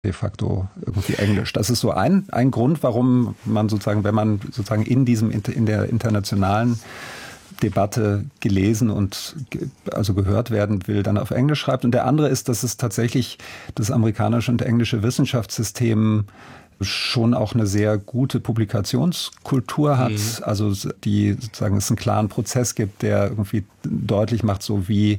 de facto irgendwie Englisch. Das ist so ein Grund, warum man sozusagen, wenn man sozusagen in der internationalen Debatte gelesen und also gehört werden will, dann auf Englisch schreibt. Und der andere ist, dass es tatsächlich das amerikanische und englische Wissenschaftssystem schon auch eine sehr gute Publikationskultur hat. Also die sozusagen es einen klaren Prozess gibt, der irgendwie deutlich macht, so wie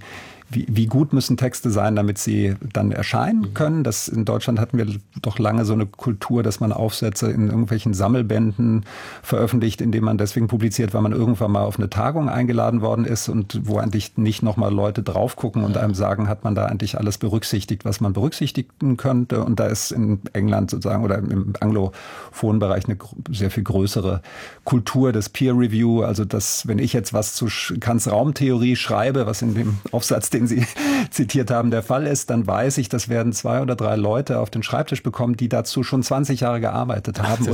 gut müssen Texte sein, damit sie dann erscheinen können. Das in Deutschland hatten wir doch lange so eine Kultur, dass man Aufsätze in irgendwelchen Sammelbänden veröffentlicht, indem man deswegen publiziert, weil man irgendwann mal auf eine Tagung eingeladen worden ist und wo eigentlich nicht nochmal Leute drauf gucken und einem sagen, hat man da eigentlich alles berücksichtigt, was man berücksichtigen könnte. Und da ist in England sozusagen oder im anglophonen Bereich eine sehr viel größere Kultur des Peer Review. Also dass, wenn ich jetzt was zu Kants Raumtheorie schreibe, was in dem Aufsatz, den Sie zitiert haben, der Fall ist, dann weiß ich, das werden 2 oder 3 Leute auf den Schreibtisch bekommen, die dazu schon 20 Jahre gearbeitet haben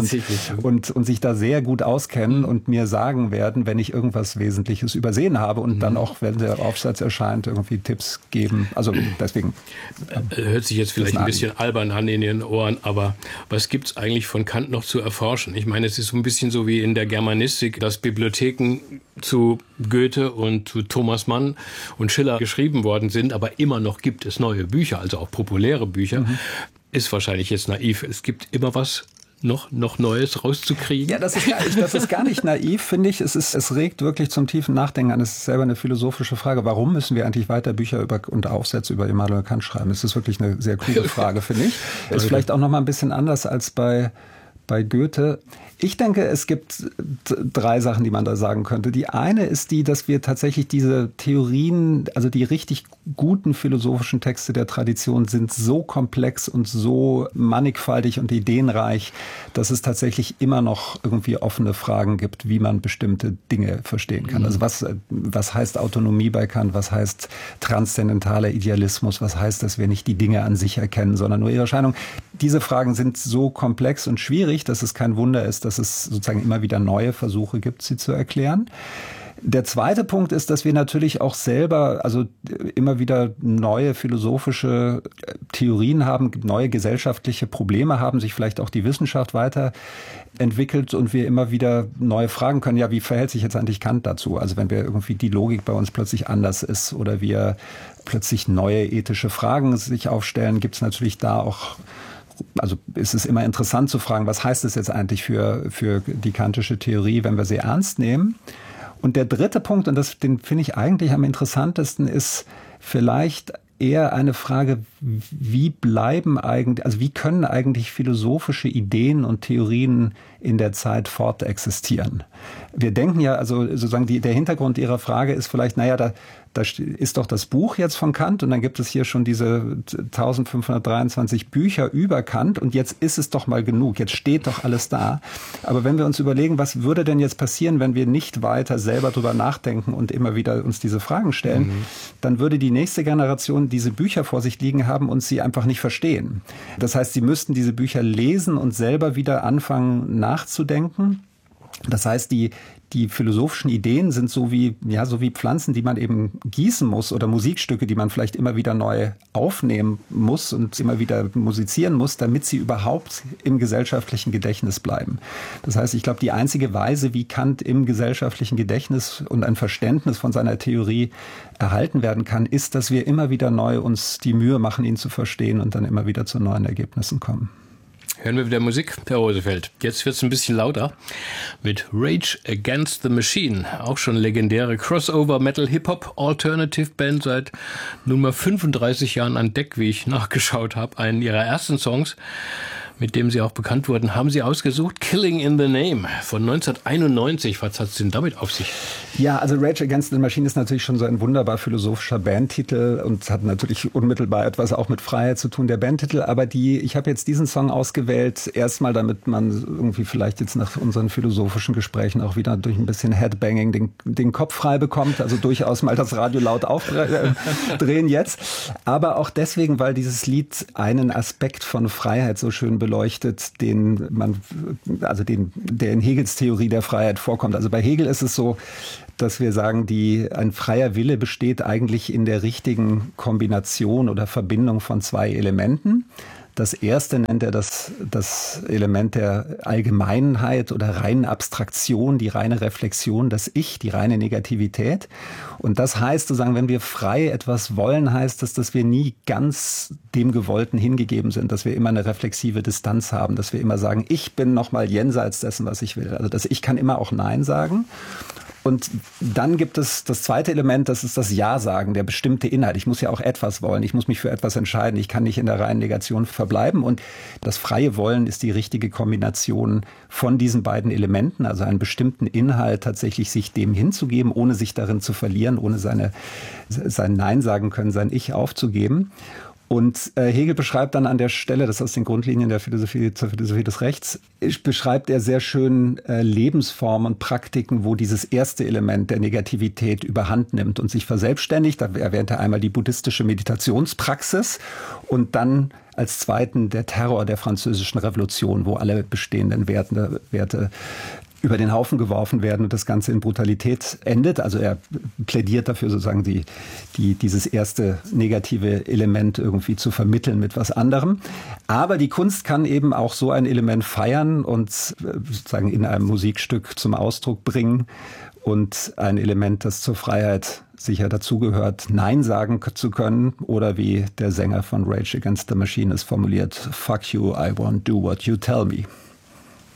und sich da sehr gut auskennen und mir sagen werden, wenn ich irgendwas Wesentliches übersehen habe und dann auch, wenn der Aufsatz erscheint, irgendwie Tipps geben. Also deswegen. Hört sich jetzt vielleicht ein bisschen albern an in Ihren Ohren, aber was gibt es eigentlich von Kant noch zu erforschen? Ich meine, es ist so ein bisschen so wie in der Germanistik, dass Bibliotheken zu Goethe und zu Thomas Mann und Schiller geschrieben worden sind, aber immer noch gibt es neue Bücher, also auch populäre Bücher. Ist wahrscheinlich jetzt naiv. Es gibt immer was noch Neues rauszukriegen. Ja, das ist gar nicht naiv, finde ich. Es regt wirklich zum tiefen Nachdenken an. Es ist selber eine philosophische Frage. Warum müssen wir eigentlich weiter Bücher und Aufsätze über Immanuel Kant schreiben? Das ist wirklich eine sehr kluge Frage, finde ich. Ist vielleicht auch noch mal ein bisschen anders als bei Goethe. Ich denke, es gibt 3 Sachen, die man da sagen könnte. Die eine ist die, dass wir tatsächlich diese Theorien, also die richtig guten philosophischen Texte der Tradition sind so komplex und so mannigfaltig und ideenreich, dass es tatsächlich immer noch irgendwie offene Fragen gibt, wie man bestimmte Dinge verstehen kann. Also was heißt Autonomie bei Kant? Was heißt transzendentaler Idealismus? Was heißt, dass wir nicht die Dinge an sich erkennen, sondern nur ihre Erscheinung? Diese Fragen sind so komplex und schwierig, dass es kein Wunder ist, dass es sozusagen immer wieder neue Versuche gibt, sie zu erklären. Der zweite Punkt ist, dass wir natürlich auch selber, also immer wieder neue philosophische Theorien haben, neue gesellschaftliche Probleme haben, sich vielleicht auch die Wissenschaft weiterentwickelt und wir immer wieder neue Fragen können. Ja, wie verhält sich jetzt eigentlich Kant dazu? Also wenn wir irgendwie die Logik bei uns plötzlich anders ist oder wir plötzlich neue ethische Fragen sich aufstellen, gibt es natürlich da auch. Also ist es immer interessant zu fragen, was heißt das jetzt eigentlich für die kantische Theorie, wenn wir sie ernst nehmen? Und der dritte Punkt, und den finde ich eigentlich am interessantesten, ist vielleicht eher eine Frage, wie können eigentlich philosophische Ideen und Theorien in der Zeit fortexistieren? Wir denken ja, also sozusagen der Hintergrund Ihrer Frage ist vielleicht, da ist doch das Buch jetzt von Kant und dann gibt es hier schon diese 1523 Bücher über Kant und jetzt ist es doch mal genug, jetzt steht doch alles da. Aber wenn wir uns überlegen, was würde denn jetzt passieren, wenn wir nicht weiter selber drüber nachdenken und immer wieder uns diese Fragen stellen, dann würde die nächste Generation diese Bücher vor sich liegen haben und sie einfach nicht verstehen. Das heißt, sie müssten diese Bücher lesen und selber wieder anfangen nachzudenken. Das heißt, die philosophischen Ideen sind so wie Pflanzen, die man eben gießen muss oder Musikstücke, die man vielleicht immer wieder neu aufnehmen muss und immer wieder musizieren muss, damit sie überhaupt im gesellschaftlichen Gedächtnis bleiben. Das heißt, ich glaube, die einzige Weise, wie Kant im gesellschaftlichen Gedächtnis und ein Verständnis von seiner Theorie erhalten werden kann, ist, dass wir immer wieder neu uns die Mühe machen, ihn zu verstehen und dann immer wieder zu neuen Ergebnissen kommen. Hören wir wieder Musik, Herr Rosefeld. Jetzt wird es ein bisschen lauter mit Rage Against the Machine. Auch schon legendäre Crossover-Metal-Hip-Hop-Alternative-Band seit nunmehr 35 Jahren an Deck, wie ich nachgeschaut habe. Einen ihrer ersten Songs, mit dem sie auch bekannt wurden, haben sie ausgesucht. Killing in the Name von 1991. Was hat es denn damit auf sich? Ja, also Rage Against the Machine ist natürlich schon so ein wunderbar philosophischer Bandtitel und hat natürlich unmittelbar etwas auch mit Freiheit zu tun, der Bandtitel. Aber ich habe jetzt diesen Song ausgewählt, erstmal damit man irgendwie vielleicht jetzt nach unseren philosophischen Gesprächen auch wieder durch ein bisschen Headbanging den Kopf frei bekommt. Also durchaus mal das Radio laut aufdrehen jetzt. Aber auch deswegen, weil dieses Lied einen Aspekt von Freiheit so schön beleuchtet, der in Hegels Theorie der Freiheit vorkommt. Also bei Hegel ist es so, dass wir sagen, ein freier Wille besteht eigentlich in der richtigen Kombination oder Verbindung von 2 Elementen. Das erste nennt er das Element der Allgemeinheit oder reinen Abstraktion, die reine Reflexion, das Ich, die reine Negativität. Und das heißt sozusagen, wenn wir frei etwas wollen, heißt das, dass wir nie ganz dem Gewollten hingegeben sind, dass wir immer eine reflexive Distanz haben, dass wir immer sagen, ich bin nochmal jenseits dessen, was ich will. Also ich kann immer auch Nein sagen. Und dann gibt es das zweite Element, das ist das Ja-Sagen, der bestimmte Inhalt. Ich muss ja auch etwas wollen, ich muss mich für etwas entscheiden, ich kann nicht in der reinen Negation verbleiben. Und das freie Wollen ist die richtige Kombination von diesen beiden Elementen, also einen bestimmten Inhalt tatsächlich sich dem hinzugeben, ohne sich darin zu verlieren, ohne sein Nein sagen können, sein Ich aufzugeben. Und Hegel beschreibt dann an der Stelle, das ist aus den Grundlinien der Philosophie zur Philosophie des Rechts, beschreibt er sehr schön Lebensformen und Praktiken, wo dieses erste Element der Negativität überhand nimmt und sich verselbstständigt. Da erwähnt er einmal die buddhistische Meditationspraxis und dann als zweiten der Terror der Französischen Revolution, wo alle bestehenden Werte über den Haufen geworfen werden und das Ganze in Brutalität endet. Also er plädiert dafür, sozusagen dieses erste negative Element irgendwie zu vermitteln mit was anderem. Aber die Kunst kann eben auch so ein Element feiern und sozusagen in einem Musikstück zum Ausdruck bringen. Und ein Element, das zur Freiheit sicher dazugehört, Nein sagen zu können. Oder wie der Sänger von Rage Against the Machine es formuliert, fuck you, I won't do what you tell me.